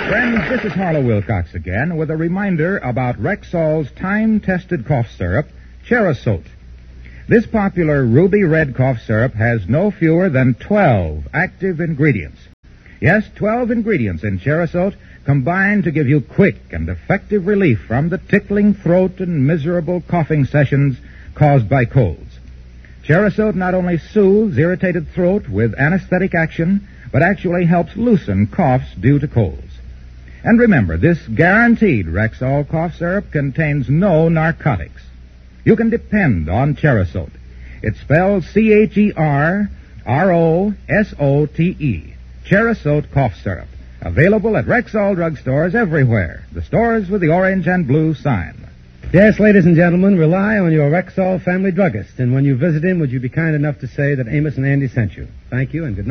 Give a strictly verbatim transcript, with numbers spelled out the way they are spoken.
Friends, this is Harlow Wilcox again with a reminder about Rexall's time-tested cough syrup, Cherasote. This popular ruby red cough syrup has no fewer than twelve active ingredients. Yes, twelve ingredients in Cherasote combine to give you quick and effective relief from the tickling throat and miserable coughing sessions caused by colds. Cherasote not only soothes irritated throat with anesthetic action, but actually helps loosen coughs due to colds. And remember, this guaranteed Rexall cough syrup contains no narcotics. You can depend on Cherasote. It's spelled C H E R R O S O T E. Cherasote cough syrup. Available at Rexall drugstores everywhere. The stores with the orange and blue sign. Yes, ladies and gentlemen, rely on your Rexall family druggist. And when you visit him, would you be kind enough to say that Amos and Andy sent you? Thank you and good night.